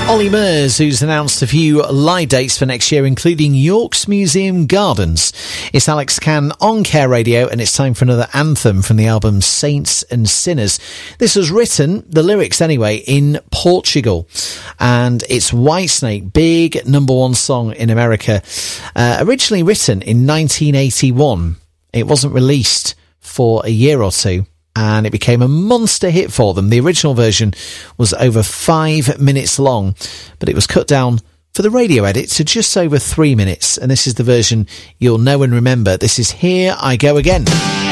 Ollie Murs, who's announced a few live dates for next year, including York's Museum Gardens. It's Alex Cann on Care Radio, and it's time for another anthem from the album Saints and Sinners. This was written, the lyrics anyway, in Portugal, and it's Whitesnake, big #1 song in America. Originally written in 1981, it wasn't released for a year or two, and it became a monster hit for them. The original version was over 5 minutes long, but it was cut down for the radio edit to just over 3 minutes, and this is the version you'll know and remember. This is Here I Go Again.